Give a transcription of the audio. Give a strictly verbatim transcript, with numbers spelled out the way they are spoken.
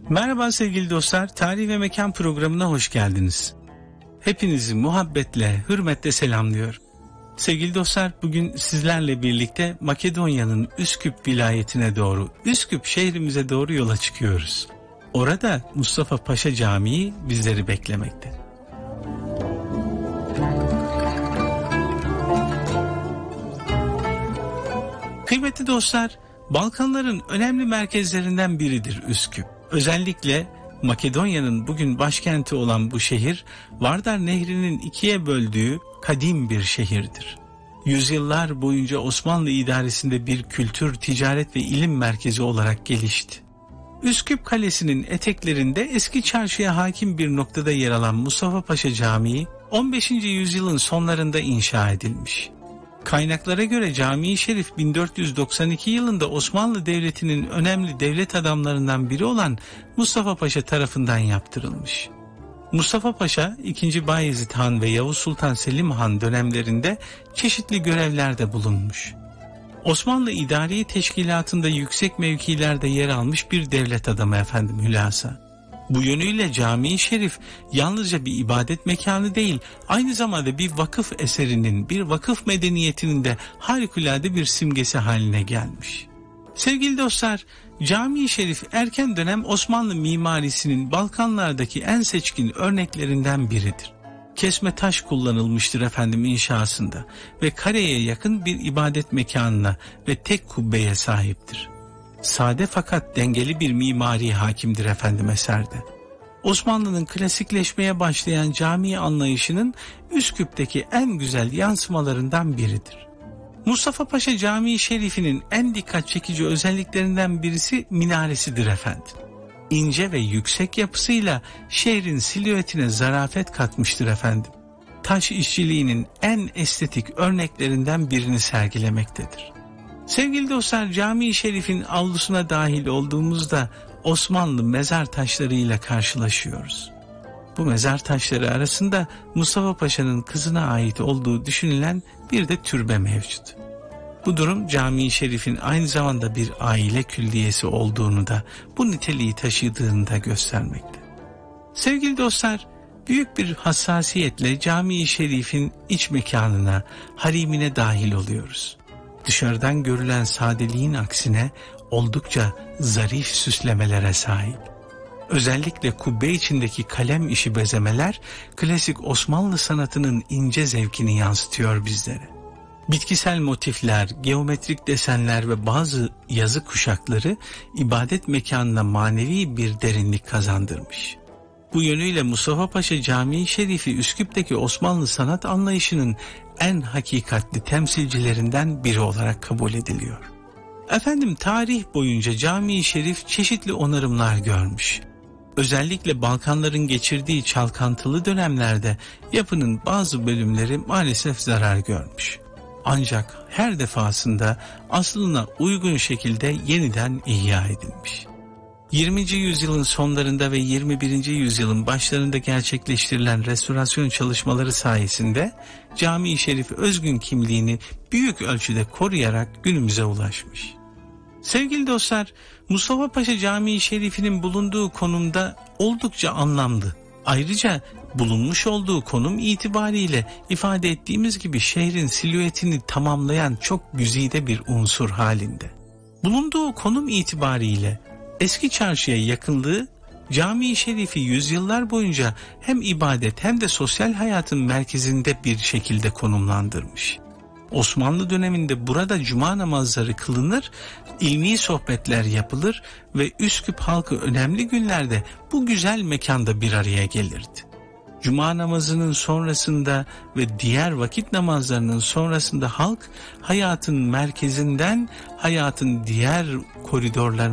Merhaba sevgili dostlar, Tarih ve Mekan programına hoş geldiniz. Hepinizi muhabbetle, hürmetle selamlıyorum. Sevgili dostlar, bugün sizlerle birlikte Makedonya'nın Üsküp vilayetine doğru, Üsküp şehrimize doğru yola çıkıyoruz. Orada Mustafa Paşa Camii bizleri beklemekte. Kıymetli dostlar, Balkanların önemli merkezlerinden biridir Üsküp. Özellikle Makedonya'nın bugün başkenti olan bu şehir, Vardar Nehri'nin ikiye böldüğü kadim bir şehirdir. Yüzyıllar boyunca Osmanlı idaresinde bir kültür, ticaret ve ilim merkezi olarak gelişti. Üsküp Kalesi'nin eteklerinde eski çarşıya hakim bir noktada yer alan Mustafa Paşa Camii, on beşinci yüzyılın sonlarında inşa edilmiş. Kaynaklara göre Cami-i Şerif bin dört yüz doksan iki yılında Osmanlı Devleti'nin önemli devlet adamlarından biri olan Mustafa Paşa tarafından yaptırılmış. Mustafa Paşa, ikinci. Bayezid Han ve Yavuz Sultan Selim Han dönemlerinde çeşitli görevlerde bulunmuş. Osmanlı İdari Teşkilatı'nda yüksek mevkilerde yer almış bir devlet adamı efendim hülasa. Bu yönüyle Cami-i Şerif yalnızca bir ibadet mekanı değil, aynı zamanda bir vakıf eserinin, bir vakıf medeniyetinin de harikulade bir simgesi haline gelmiş. Sevgili dostlar, Cami-i Şerif erken dönem Osmanlı mimarisinin Balkanlardaki en seçkin örneklerinden biridir. Kesme taş kullanılmıştır efendim inşasında ve kareye yakın bir ibadet mekanına ve tek kubbeye sahiptir. Sade fakat dengeli bir mimari hakimdir efendim eserde. Osmanlı'nın klasikleşmeye başlayan cami anlayışının Üsküp'teki en güzel yansımalarından biridir. Mustafa Paşa Camii Şerifi'nin en dikkat çekici özelliklerinden birisi minaresidir efendim. İnce ve yüksek yapısıyla şehrin silüetine zarafet katmıştır efendim. Taş işçiliğinin en estetik örneklerinden birini sergilemektedir. Sevgili dostlar, Cami-i Şerif'in avlusuna dahil olduğumuzda Osmanlı mezar taşlarıyla karşılaşıyoruz. Bu mezar taşları arasında Mustafa Paşa'nın kızına ait olduğu düşünülen bir de türbe mevcut. Bu durum Cami-i Şerif'in aynı zamanda bir aile külliyesi olduğunu da, bu niteliği taşıdığını da göstermekte. Sevgili dostlar, büyük bir hassasiyetle Cami-i Şerif'in iç mekanına, harimine dahil oluyoruz. Dışarıdan görülen sadeliğin aksine oldukça zarif süslemelere sahip. Özellikle kubbe içindeki kalem işi bezemeler klasik Osmanlı sanatının ince zevkini yansıtıyor bizlere. Bitkisel motifler, geometrik desenler ve bazı yazı kuşakları ibadet mekanına manevi bir derinlik kazandırmış. Bu yönüyle Mustafa Paşa Camii Şerifi Üsküp'teki Osmanlı sanat anlayışının en hakikatli temsilcilerinden biri olarak kabul ediliyor. Efendim, tarih boyunca Cami-i Şerif çeşitli onarımlar görmüş. Özellikle Balkanların geçirdiği çalkantılı dönemlerde yapının bazı bölümleri maalesef zarar görmüş. Ancak her defasında aslına uygun şekilde yeniden ihya edilmiş. yirminci yüzyılın sonlarında ve yirmi birinci yüzyılın başlarında gerçekleştirilen restorasyon çalışmaları sayesinde Cami-i Şerif özgün kimliğini büyük ölçüde koruyarak günümüze ulaşmış. Sevgili dostlar, Mustafa Paşa Camii Şerifi'nin bulunduğu konumda oldukça anlamlı. Ayrıca bulunmuş olduğu konum itibariyle ifade ettiğimiz gibi şehrin silüetini tamamlayan çok güzide bir unsur halinde. Bulunduğu konum itibariyle eski çarşıya yakınlığı Cami-i Şerif'i yüzyıllar boyunca hem ibadet hem de sosyal hayatın merkezinde bir şekilde konumlandırmış. Osmanlı döneminde burada cuma namazları kılınır, ilmi sohbetler yapılır ve Üsküp halkı önemli günlerde bu güzel mekanda bir araya gelirdi. Cuma namazının sonrasında ve diğer vakit namazlarının sonrasında halk hayatın merkezinden hayatın diğer koridorlarına